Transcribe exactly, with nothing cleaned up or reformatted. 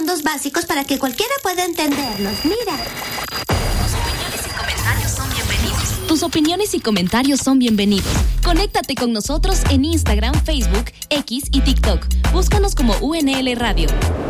comandos básicos para que cualquiera pueda entenderlos. Mira. Tus opiniones y comentarios son bienvenidos. Conéctate con nosotros en Instagram, Facebook, X y TikTok. Búscanos como U N L Radio.